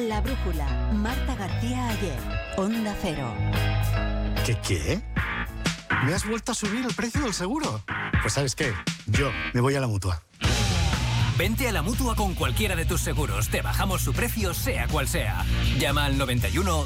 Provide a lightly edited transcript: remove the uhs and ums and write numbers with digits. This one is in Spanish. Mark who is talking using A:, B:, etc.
A: La Brújula, Marta García Ayer, Onda Cero.
B: ¿Qué? ¿Me has vuelto a subir el precio del seguro? Pues ¿sabes qué? Yo me voy a la Mutua.
C: Vente a la Mutua con cualquiera de tus seguros. Te bajamos su precio, sea cual sea. Llama al 91